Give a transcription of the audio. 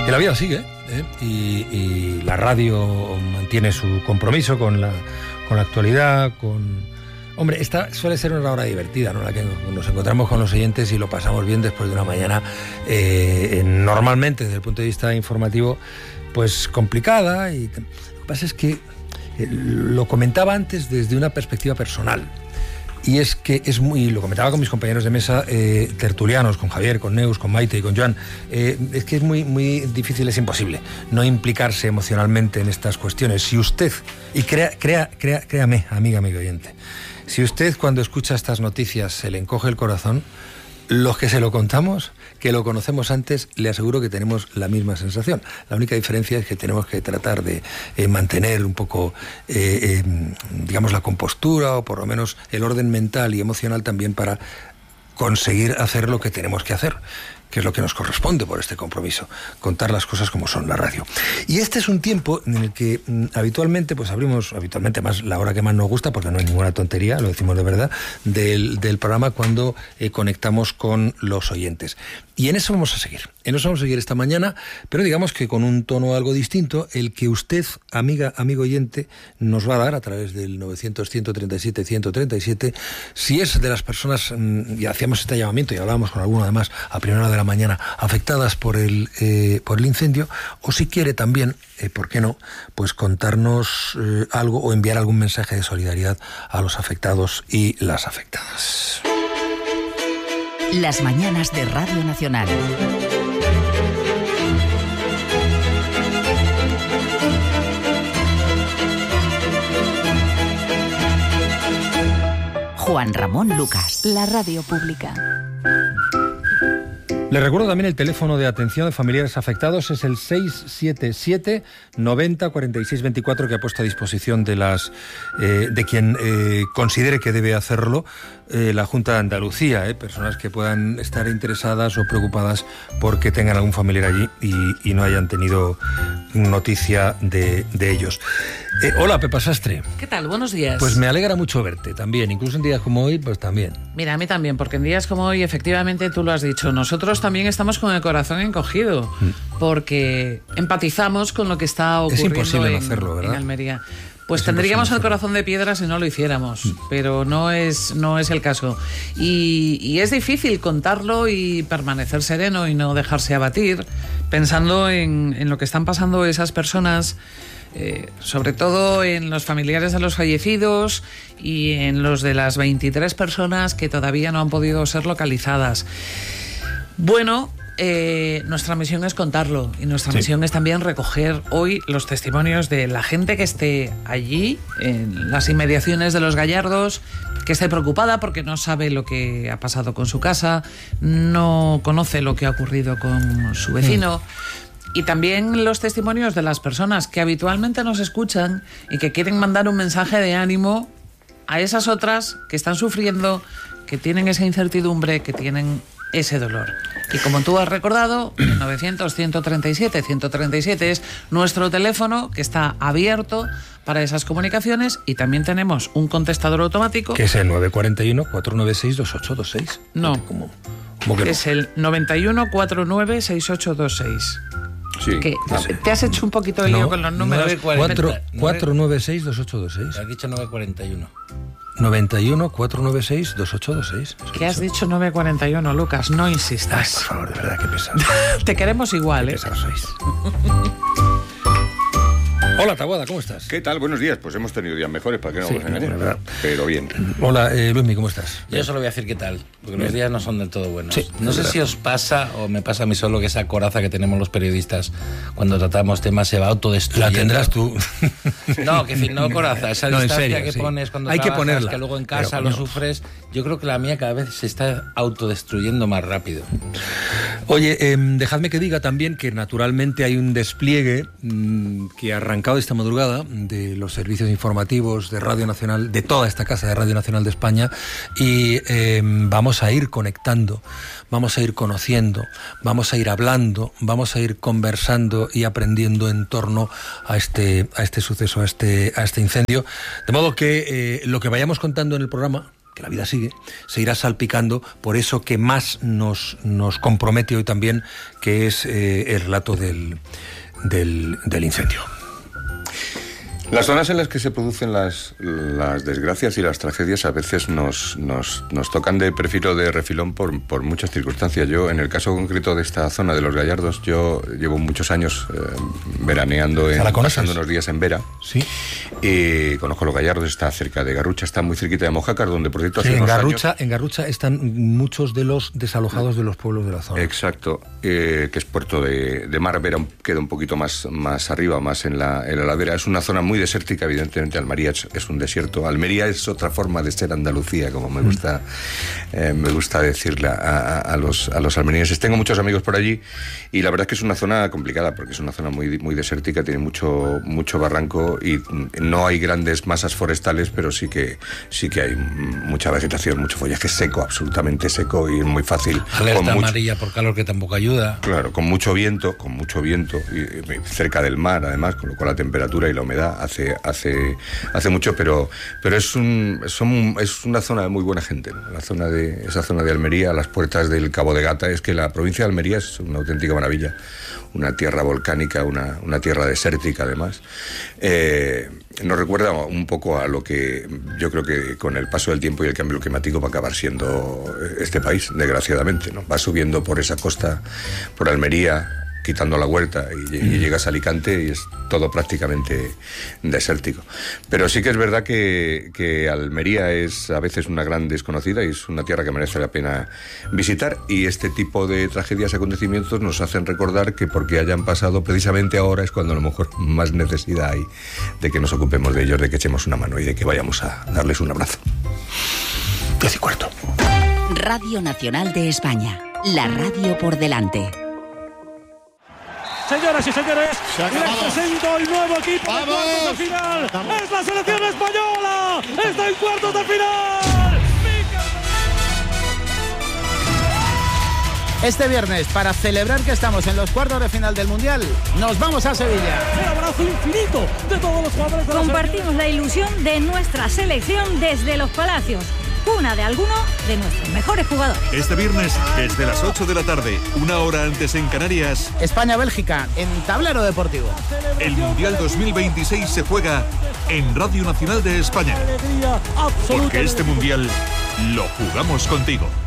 Que la vida sigue, y la radio mantiene su compromiso con la actualidad, Hombre, esta suele ser una hora divertida, ¿no? La que nos encontramos con los oyentes y lo pasamos bien después de una mañana normalmente desde el punto de vista informativo pues complicada. Y lo que pasa es que lo comentaba antes desde una perspectiva personal. Y es que lo comentaba con mis compañeros de mesa tertulianos, con Javier, con Neus, con Maite y con Joan, es que es muy difícil, es imposible no implicarse emocionalmente en estas cuestiones. Si usted, y créame, amiga oyente, si usted cuando escucha estas noticias se le encoge el corazón, los que se lo contamos, que lo conocemos antes, le aseguro que tenemos la misma sensación. La única diferencia es que tenemos que tratar de mantener un poco, digamos, la compostura o por lo menos el orden mental y emocional también para conseguir hacer lo que tenemos que hacer, que es lo que nos corresponde por este compromiso, contar las cosas como son, la radio. Y este es un tiempo en el que habitualmente más la hora que más nos gusta, porque no hay ninguna tontería, lo decimos de verdad, del programa cuando conectamos con los oyentes. Y en eso vamos a seguir. Esta mañana, pero digamos que con un tono algo distinto, el que usted, amigo oyente, nos va a dar a través del 900-137-137, si es de las personas, y hacíamos este llamamiento y hablábamos con alguno además a primera hora de la mañana, afectadas por el incendio, o si quiere también, ¿por qué no?, pues contarnos algo o enviar algún mensaje de solidaridad a los afectados y las afectadas. Las mañanas de Radio Nacional. Juan Ramón Lucas. La radio pública. Les recuerdo también el teléfono de atención de familiares afectados, es el 677 90 46 24, que ha puesto a disposición de quien considere que debe hacerlo la Junta de Andalucía, personas que puedan estar interesadas o preocupadas porque tengan algún familiar allí y no hayan tenido noticia de ellos. Hola, Pepa Sastre. ¿Qué tal? Buenos días. Pues me alegra mucho verte también, incluso en días como hoy, pues también. Mira, a mí también, porque en días como hoy, efectivamente, tú lo has dicho, nosotros también estamos con el corazón encogido, porque empatizamos con lo que está ocurriendo. Es imposible no hacerlo, ¿verdad? En Almería. Pues tendríamos el corazón de piedra si no lo hiciéramos, pero no es el caso. Y es difícil contarlo y permanecer sereno y no dejarse abatir, pensando en lo que están pasando esas personas, sobre todo en los familiares de los fallecidos y en los de las 23 personas que todavía no han podido ser localizadas. Bueno, nuestra misión es contarlo, y nuestra misión es también recoger hoy los testimonios de la gente que esté allí, en las inmediaciones de Los Gallardos, que esté preocupada porque no sabe lo que ha pasado con su casa, no conoce lo que ha ocurrido con su vecino. Y también los testimonios de las personas que habitualmente nos escuchan y que quieren mandar un mensaje de ánimo a esas otras que están sufriendo, que tienen esa incertidumbre, que tienen ese dolor. Y como tú has recordado, el 900-137-137 es nuestro teléfono, que está abierto para esas comunicaciones, y también tenemos un contestador automático. Que es el 941-496-2826. No, ¿Cómo que no? Es el 91-49-6826. Sí, que te has hecho un poquito de lío con los números. 496-2826. Has dicho 941. 91-496-2826. ¿Qué has dicho 941, Lucas? No insistas. Ay, por favor, de verdad, qué pesado. Te queremos igual, qué pesados sois. Hola, Taboada, ¿cómo estás? ¿Qué tal? Buenos días. Pues hemos tenido días mejores, para que no vamos a engañar. Pero bien. Hola, Luismi, ¿cómo estás? Yo solo voy a decir qué tal, porque los días no son del todo buenos. Sí, no sé si os pasa o me pasa a mí solo que esa coraza que tenemos los periodistas cuando tratamos temas se va autodestruyendo. La tendrás tú. No, que no coraza, esa distancia que sí. pones cuando hay trabajas, que ponerla, que luego en casa lo sufres. Yo creo que la mía cada vez se está autodestruyendo más rápido. Oye, dejadme que diga también que naturalmente hay un despliegue que ha arrancado esta madrugada de los servicios informativos de Radio Nacional, de toda esta casa de Radio Nacional de España, y vamos a ir conectando, vamos a ir conociendo, vamos a ir hablando, vamos a ir conversando y aprendiendo en torno a este suceso, a este incendio. De modo que lo que vayamos contando en el programa, que la vida sigue, se irá salpicando por eso que más nos compromete hoy también, que es el relato del incendio. Las zonas en las que se producen las desgracias y las tragedias a veces nos tocan de perfil o de refilón por muchas circunstancias. Yo, en el caso concreto de esta zona de Los Gallardos, yo llevo muchos años veraneando, pasando unos días en Vera. Sí. Y conozco Los Gallardos, está cerca de Garrucha, está muy cerquita de Mojácar, donde por cierto hace unos años... En Garrucha están muchos de los desalojados de los pueblos de la zona. Exacto, que es puerto de mar. Vera queda un poquito más arriba, más en la ladera. Es una zona muy desértica, evidentemente. Almería es un desierto. Almería es otra forma de ser Andalucía, como me gusta decirle a los almerienses. Tengo muchos amigos por allí y la verdad es que es una zona complicada porque es una zona muy, muy desértica, tiene mucho barranco y no hay grandes masas forestales, pero sí que hay mucha vegetación, mucho follaje seco, absolutamente seco y muy fácil. Alerta amarilla por calor, que tampoco ayuda. Claro, con mucho viento y cerca del mar además, con lo cual la temperatura y la humedad hace mucho, pero es una zona de muy buena gente, ¿no? Esa zona de Almería, a las puertas del Cabo de Gata. Es que la provincia de Almería es una auténtica maravilla, una tierra volcánica, una tierra desértica además. Nos recuerda un poco a lo que yo creo que con el paso del tiempo y el cambio climático va a acabar siendo este país, desgraciadamente, ¿no? Va subiendo por esa costa, por Almería, quitando la Huerta y llegas a Alicante y es todo prácticamente desértico. Pero sí que es verdad que Almería es a veces una gran desconocida y es una tierra que merece la pena visitar, y este tipo de tragedias y acontecimientos nos hacen recordar que porque hayan pasado precisamente ahora es cuando a lo mejor más necesidad hay de que nos ocupemos de ellos, de que echemos una mano y de que vayamos a darles un abrazo. 10:15. Radio Nacional de España, la radio por delante. Señoras y señores, les presento el nuevo equipo de cuartos de final. ¡Es la selección española! ¡Está en cuartos de final! Este viernes, para celebrar que estamos en los cuartos de final del Mundial, nos vamos a Sevilla. El abrazo infinito de todos los jugadores de la Compartimos la ilusión de nuestra selección desde Los Palacios, cuna de alguno de nuestros mejores jugadores. Este viernes, desde las 8 de la tarde, una hora antes en Canarias, España-Bélgica, en Tablero Deportivo. El Mundial 2026 se juega en Radio Nacional de España. Porque este Mundial lo jugamos contigo.